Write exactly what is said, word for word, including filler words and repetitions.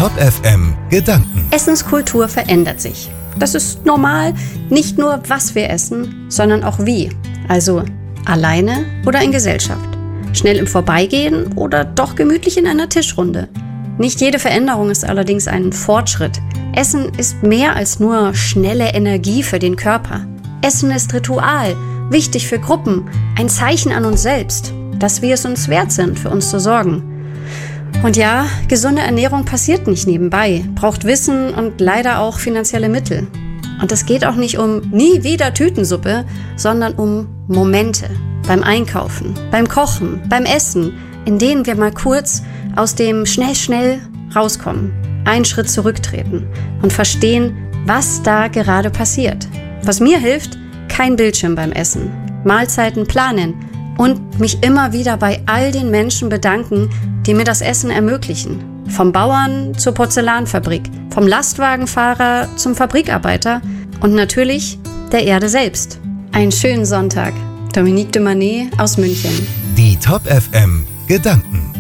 Top F M Gedanken. Essenskultur verändert sich. Das ist normal, nicht nur was wir essen, sondern auch wie. Also alleine oder in Gesellschaft. Schnell im Vorbeigehen oder doch gemütlich in einer Tischrunde. Nicht jede Veränderung ist allerdings ein Fortschritt. Essen ist mehr als nur schnelle Energie für den Körper. Essen ist Ritual, wichtig für Gruppen, ein Zeichen an uns selbst, dass wir es uns wert sind, für uns zu sorgen. Und ja, gesunde Ernährung passiert nicht nebenbei, braucht Wissen und leider auch finanzielle Mittel. Und es geht auch nicht um nie wieder Tütensuppe, sondern um Momente beim Einkaufen, beim Kochen, beim Essen, in denen wir mal kurz aus dem schnell, schnell rauskommen, einen Schritt zurücktreten und verstehen, was da gerade passiert. Was mir hilft, kein Bildschirm beim Essen, Mahlzeiten planen und mich immer wieder bei all den Menschen bedanken, die mir das Essen ermöglichen. Vom Bauern zur Porzellanfabrik, vom Lastwagenfahrer zum Fabrikarbeiter und natürlich der Erde selbst. Einen schönen Sonntag. Dominique de Manet aus München. Die Top F M Gedanken.